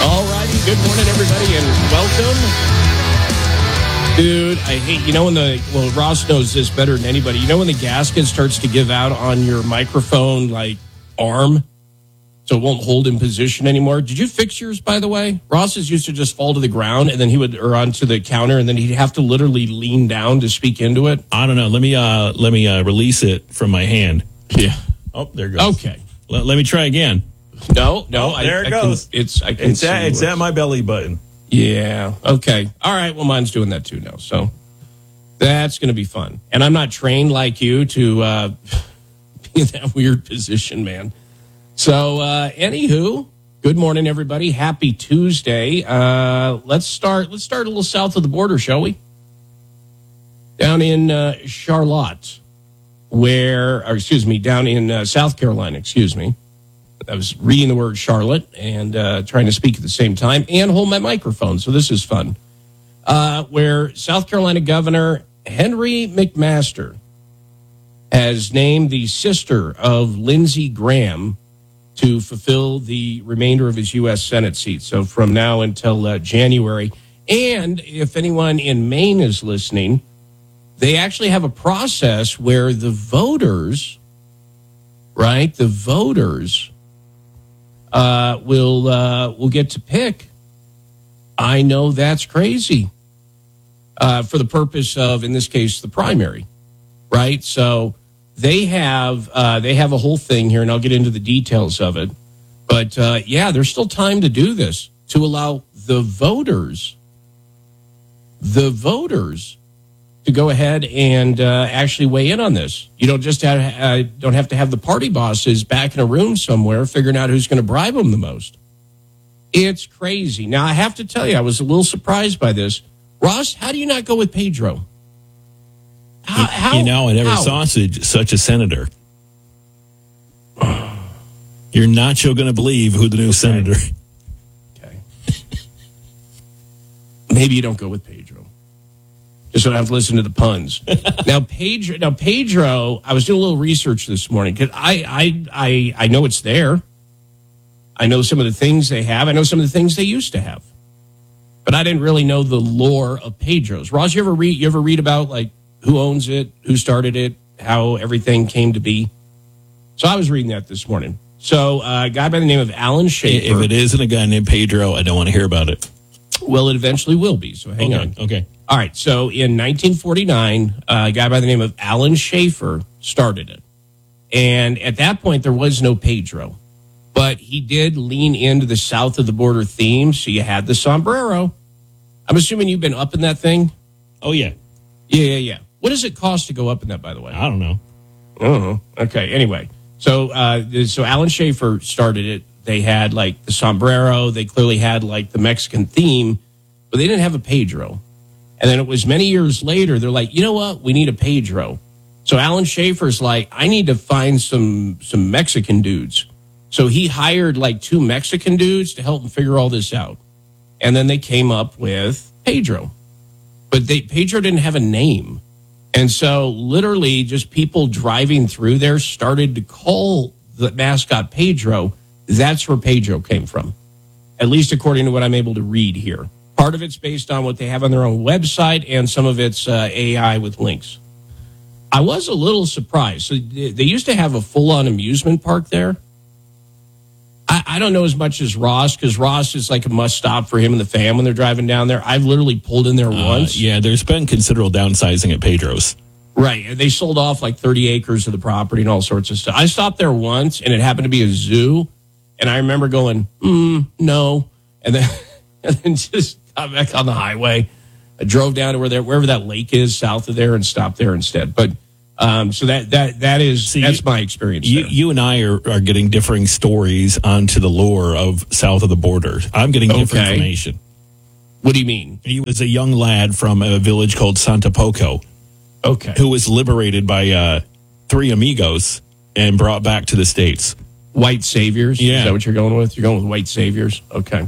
All righty. Good morning, everybody, and welcome. Dude, I hate, Ross knows this better than anybody. You know when the gasket starts to give out on your microphone, arm, so it won't hold in position anymore? Did you fix yours, by the way? Ross's used to just fall to the ground, and then or onto the counter, and then he'd have to literally lean down to speak into it. I don't know. Let me release it from my hand. Yeah. Oh, there it goes. Okay. Let me try again. No. There it goes. It's at my belly button. Yeah. Okay. All right. Well, mine's doing that too now. So that's going to be fun. And I'm not trained like you to be in that weird position, man. So, anywho, good morning, everybody. Happy Tuesday. Let's start a little south of the border, shall we? Down in Charlotte, down in South Carolina, I was reading the word Charlotte and trying to speak at the same time and hold my microphone, so this is fun. Where South Carolina Governor Henry McMaster has named the sister of Lindsey Graham to fulfill the remainder of his U.S. Senate seat, so from now until January. And if anyone in Maine is listening, they actually have a process where the voters will get to pick. I know that's crazy. For the purpose of, in this case, the primary, right? So they have a whole thing here, and I'll get into the details of it. But there's still time to do this, to allow the voters to go ahead and actually weigh in on this. You don't just don't have to have the party bosses back in a room somewhere figuring out who's going to bribe them the most. It's crazy. Now, I have to tell you, I was a little surprised by this. Ross, how do you not go with Pedro? I never saw such a senator. You're not going to believe who the new senator. Okay. Maybe you don't go with Pedro. Just so I don't have to listen to the puns. Now, Pedro, I was doing a little research this morning because I know it's there. I know some of the things they have. I know some of the things they used to have. But I didn't really know the lore of Pedro's. Ross, you ever read about who owns it, who started it, how everything came to be? So I was reading that this morning. So a guy by the name of Alan Schaefer. If it isn't a guy named Pedro, I don't want to hear about it. Well, it eventually will be, so hang on. Okay. All right, so in 1949, a guy by the name of Alan Schaefer started it. And at that point, there was no Pedro. But he did lean into the south of the border theme, so you had the sombrero. I'm assuming you've been up in that thing? Oh, yeah. Yeah. What does it cost to go up in that, by the way? I don't know. Oh, okay. Anyway, so Alan Schaefer started it. They had the sombrero. They clearly had the Mexican theme, but they didn't have a Pedro. And then it was many years later, they're like, you know what? We need a Pedro. So Alan Schaefer's I need to find some Mexican dudes. So he hired 2 Mexican dudes to help him figure all this out. And then they came up with Pedro. But Pedro didn't have a name. And so literally just people driving through there started to call the mascot Pedro. That's where Pedro came from, at least according to what I'm able to read here. Part of it's based on what they have on their own website, and some of it's AI with links. I was a little surprised. So they used to have a full-on amusement park there. I don't know as much as Ross, because Ross is a must-stop for him and the fam when they're driving down there. I've literally pulled in there once. Yeah, there's been considerable downsizing at Pedro's. Right. And they sold off 30 acres of the property and all sorts of stuff. I stopped there once, and it happened to be a zoo. And I remember going, no. And then just got back on the highway. I drove down to wherever that lake is south of there and stopped there instead. But so that's my experience. You and I are getting differing stories onto the lore of south of the border. I'm getting different information. What do you mean? He was a young lad from a village called Santa Poco. Okay. Who was liberated by 3 amigos and brought back to the States. White saviors? Yeah. Is that what you're going with? You're going with white saviors? Okay.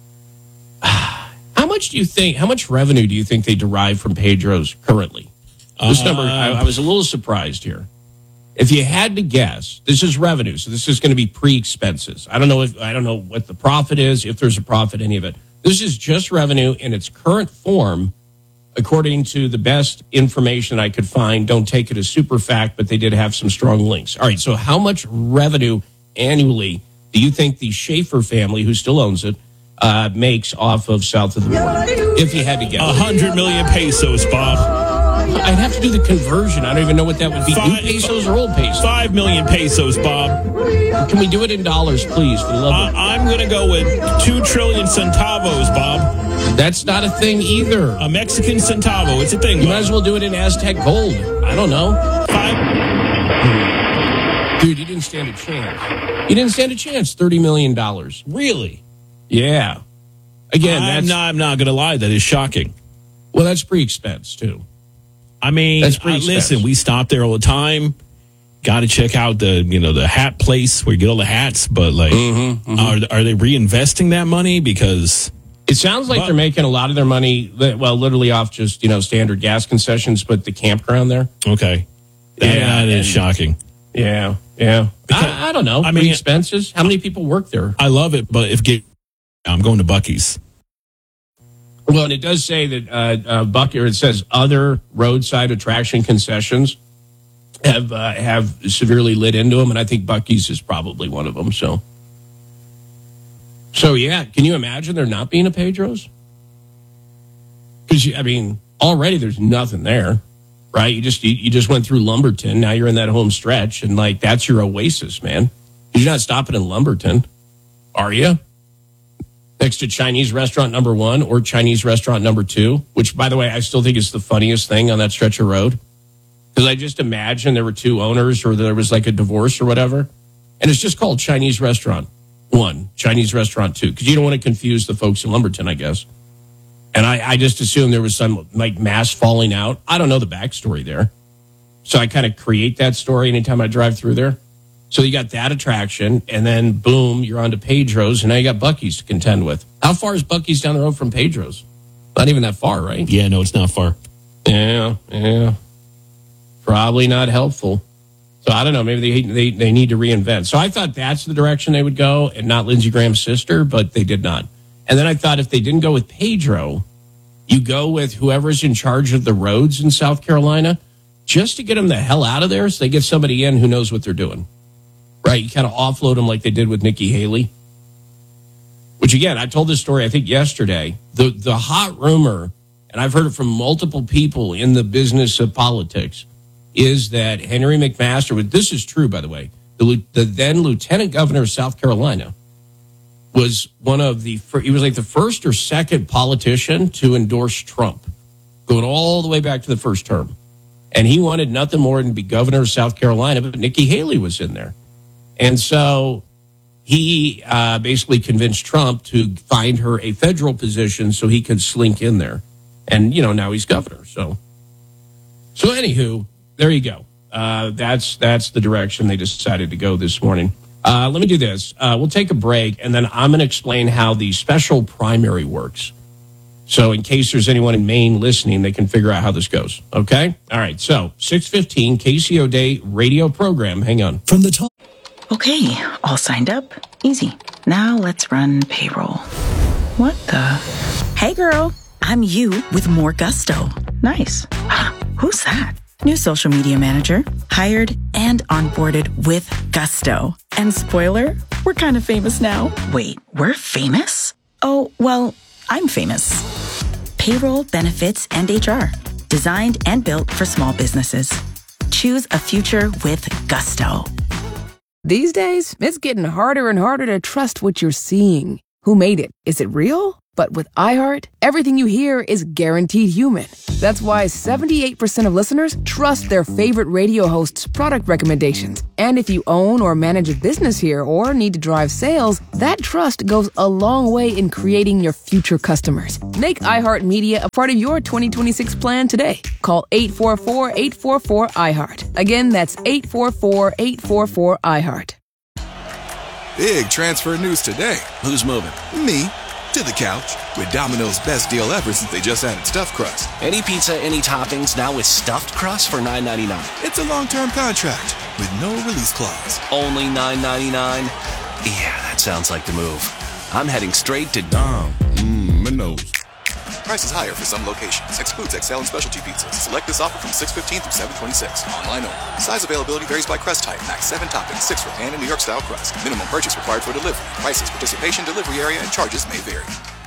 How much revenue do you think they derive from Pedro's currently? This number, I was a little surprised here. if you had to guess, this is revenue, so this is going to be pre-expenses. I don't know what the profit is, if there's a profit, any of it. This is just revenue in its current form, according to the best information I could find. Don't take it as super fact, but they did have some strong links. All right, so how much revenue annually do you think the Schaefer family, who still owns it, makes off of south of the border? If you had to guess. 100 million pesos, Bob. I'd have to do the conversion. I don't even know what that would be. New pesos or old pesos? 5 million pesos, Bob. Can we do it in dollars, please? For the love of I'm going to go with 2 trillion centavos, Bob. That's not a thing either. A Mexican centavo. It's a thing. You might as well do it in Aztec gold. I don't know. Dude, you didn't stand a chance. You didn't stand a chance. $30 million. Really? Yeah. Again, I'm not going to lie. That is shocking. Well, that's pre-expense, too. I mean, listen, we stop there all the time. Got to check out the hat place where you get all the hats. But are they reinvesting that money? Because it sounds like they're making a lot of their money, well, literally off just standard gas concessions, but the campground there. Okay, that is shocking. Yeah. I don't know. I mean, expenses. How many people work there? I love it, but I'm going to Buc-ee's. Well, and it does say that it says other roadside attraction concessions have severely lit into them, and I think Buc-ee's is probably one of them. So yeah, can you imagine there not being a Pedro's? Because already there's nothing there, right? You just went through Lumberton. Now you're in that home stretch, and that's your oasis, man. You're not stopping in Lumberton, are you? Next to Chinese restaurant number 1 or Chinese restaurant number 2, which, by the way, I still think is the funniest thing on that stretch of road. Because I just imagine there were 2 owners or there was a divorce or whatever. And it's just called Chinese restaurant 1, Chinese restaurant 2. Because you don't want to confuse the folks in Lumberton, I guess. And I just assumed there was some mass falling out. I don't know the backstory there. So I kind of create that story anytime I drive through there. So you got that attraction, and then boom, you're on to Pedro's, and now you got Buc-ee's to contend with. How far is Buc-ee's down the road from Pedro's? Not even that far, right? Yeah, no, it's not far. Yeah. Probably not helpful. So I don't know. Maybe they need to reinvent. So I thought that's the direction they would go, and not Lindsey Graham's sister, but they did not. And then I thought if they didn't go with Pedro, you go with whoever's in charge of the roads in South Carolina, just to get them the hell out of there, so they get somebody in who knows what they're doing. Right, you kind of offload them like they did with Nikki Haley. Which, again, I told this story, I think, yesterday. The hot rumor, and I've heard it from multiple people in the business of politics, is that Henry McMaster, this is true, by the way, the then lieutenant governor of South Carolina, was he was the first or second politician to endorse Trump, going all the way back to the first term. And he wanted nothing more than to be governor of South Carolina, but Nikki Haley was in there. And so he basically convinced Trump to find her a federal position so he could slink in there. And, now he's governor. So anywho, there you go. That's the direction they decided to go this morning. Let me do this. We'll take a break, and then I'm going to explain how the special primary works. So in case there's anyone in Maine listening, they can figure out how this goes. Okay? All right. So 6:15 KCO Day radio program. Hang on. From the top. Okay, all signed up. Easy. Now let's run payroll. What the? Hey girl, I'm you with more gusto. Nice. Who's that? New social media manager. Hired and onboarded with gusto. And spoiler, we're kind of famous now. Wait, we're famous? Oh, well, I'm famous. Payroll, benefits, and HR. Designed and built for small businesses. Choose a future with gusto. These days, it's getting harder and harder to trust what you're seeing. Who made it? Is it real? But with iHeart, everything you hear is guaranteed human. That's why 78% of listeners trust their favorite radio hosts' product recommendations. And if you own or manage a business here or need to drive sales, that trust goes a long way in creating your future customers. Make iHeartMedia a part of your 2026 plan today. Call 844-844-iHeart. Again, that's 844-844-iHeart. Big transfer news today. Who's moving? Me. To the couch with Domino's best deal ever since they just added stuffed crust. Any pizza, any toppings, now with stuffed crust for $9.99. It's a long-term contract. with no release clause. Only $9.99? Yeah, that sounds like the move. I'm heading straight to Minos. Price is higher for some locations. Excludes XL and specialty pizzas. Select this offer from 6/15 through 7/26. Online only. Size availability varies by crust type. Max 7 toppings, 6 for pan and New York style crust. Minimum purchase required for delivery. Prices, participation, delivery area, and charges may vary.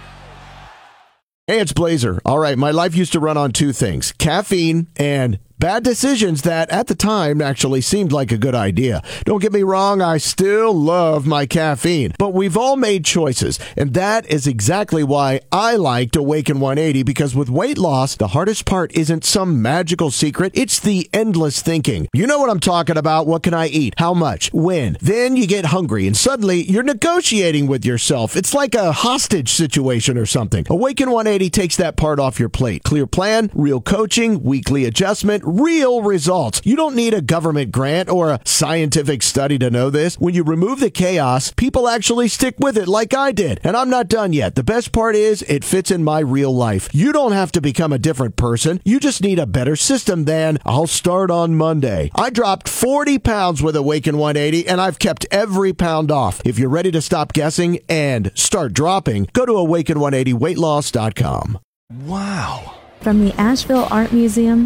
Hey, it's Blazer. All right, my life used to run on two things: caffeine and bad decisions that at the time actually seemed like a good idea. Don't get me wrong, I still love my caffeine, but we've all made choices, and that is exactly why I liked Awaken 180, because with weight loss, the hardest part isn't some magical secret, it's the endless thinking. You know what I'm talking about. What can I eat? How much? When? Then you get hungry, and suddenly you're negotiating with yourself. It's like a hostage situation or something. Awaken 180 takes that part off your plate. Clear plan, real coaching, weekly adjustment, real results. You don't need a government grant or a scientific study to know this. When you remove the chaos, people actually stick with it like I did. And I'm not done yet. The best part is it fits in my real life. You don't have to become a different person. You just need a better system than I'll start on Monday. I dropped 40 pounds with Awaken 180 and I've kept every pound off. If you're ready to stop guessing and start dropping, go to awaken180weightloss.com. Wow. From the Asheville Art Museum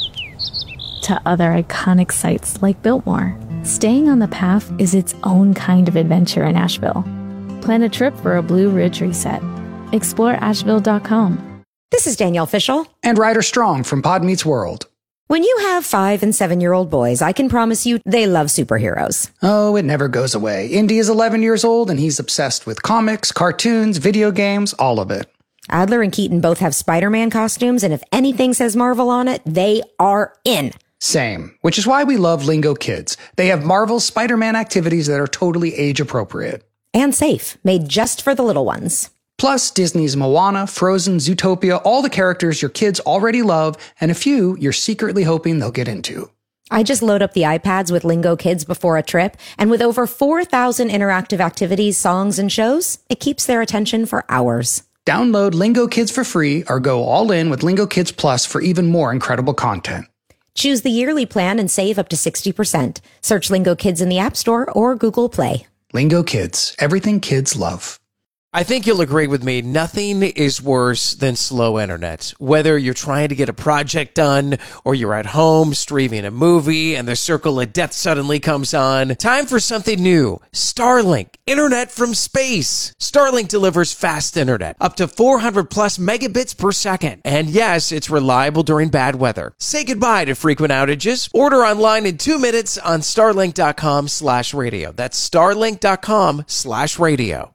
to other iconic sites like Biltmore, staying on the path is its own kind of adventure in Asheville. Plan a trip for a Blue Ridge reset. Explore Asheville.com. This is Danielle Fishel and Ryder Strong from Pod Meets World. When you have 5- and 7-year-old boys, I can promise you they love superheroes. Oh, it never goes away. Indy is 11 years old and he's obsessed with comics, cartoons, video games, all of it. Adler and Keaton both have Spider-Man costumes, and if anything says Marvel on it, they are in. Same, which is why we love Lingo Kids. They have Marvel Spider-Man activities that are totally age appropriate. And safe, made just for the little ones. Plus Disney's Moana, Frozen, Zootopia, all the characters your kids already love, and a few you're secretly hoping they'll get into. I just load up the iPads with Lingo Kids before a trip, and with over 4,000 interactive activities, songs, and shows, it keeps their attention for hours. Download Lingo Kids for free or go all in with Lingo Kids Plus for even more incredible content. Choose the yearly plan and save up to 60%. Search Lingo Kids in the App Store or Google Play. Lingo Kids, everything kids love. I think you'll agree with me. Nothing is worse than slow internet. Whether you're trying to get a project done or you're at home streaming a movie and the circle of death suddenly comes on. Time for something new. Starlink. Internet from space. Starlink delivers fast internet. Up to 400 plus megabits per second. And yes, it's reliable during bad weather. Say goodbye to frequent outages. Order online in 2 minutes on starlink.com/radio. That's starlink.com/radio.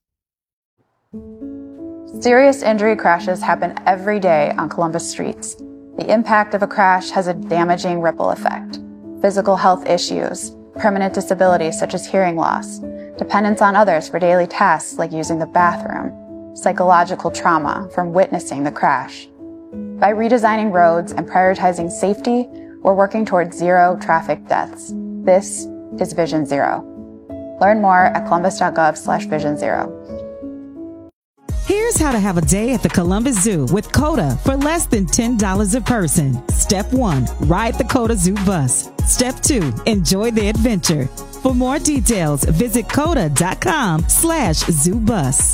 Serious injury crashes happen every day on Columbus streets. The impact of a crash has a damaging ripple effect. Physical health issues, permanent disabilities such as hearing loss, dependence on others for daily tasks like using the bathroom, psychological trauma from witnessing the crash. By redesigning roads and prioritizing safety, we're working towards zero traffic deaths. This is Vision Zero. Learn more at columbus.gov/vision0. Here's how to have a day at the Columbus Zoo with COTA for less than $10 a person. Step 1, ride the COTA Zoo bus. Step 2, enjoy the adventure. For more details, visit COTA.com/zoobus.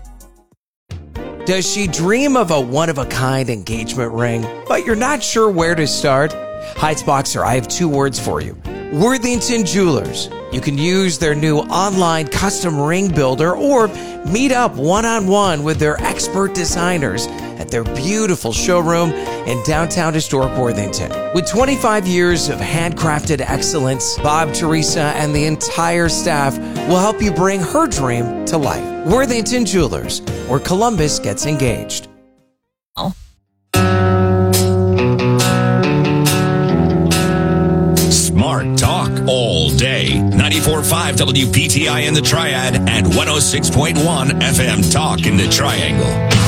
Does she dream of a one-of-a-kind engagement ring, but you're not sure where to start? Heights Boxer, I have 2 words for you. Worthington Jewelers. You can use their new online custom ring builder or meet up one-on-one with their expert designers at their beautiful showroom in downtown historic Worthington. With 25 years of handcrafted excellence, Bob, Teresa, and the entire staff will help you bring her dream to life. Worthington Jewelers, where Columbus gets engaged. Smart talk all day. 94.5 WPTI in the Triad and 106.1 FM Talk in the Triangle.